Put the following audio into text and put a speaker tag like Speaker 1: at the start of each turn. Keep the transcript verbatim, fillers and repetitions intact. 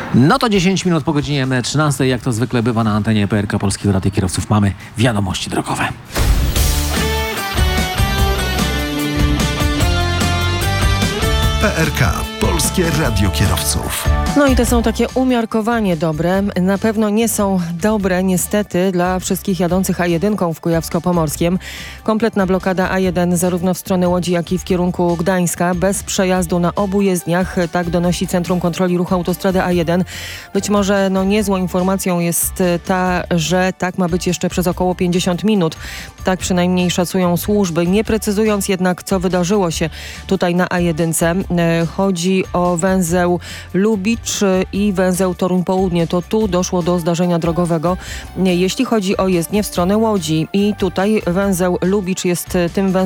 Speaker 1: No to dziesięć minut po godzinie trzynastej, jak to zwykle bywa na antenie P R K Polskiego Radia Kierowców, mamy wiadomości drogowe.
Speaker 2: P R K Polskie Radio Kierowców.
Speaker 3: No i to są takie umiarkowanie dobre. Na pewno nie są dobre niestety dla wszystkich jadących A jeden w Kujawsko-Pomorskiem. Kompletna blokada A jeden zarówno w stronę Łodzi, jak i w kierunku Gdańska. Bez przejazdu na obu jezdniach, tak donosi Centrum Kontroli Ruchu Autostrady A jeden. Być może no, niezłą informacją jest ta, że tak ma być jeszcze przez około pięćdziesiąt minut. Tak przynajmniej szacują służby, nie precyzując jednak, co wydarzyło się tutaj na A jeden. Chodzi o węzeł Lubicz i węzeł Toruń Południe. To tu doszło do zdarzenia drogowego. Jeśli chodzi o jezdnię w stronę Łodzi i tutaj węzeł Lubicz jest tym węzłem,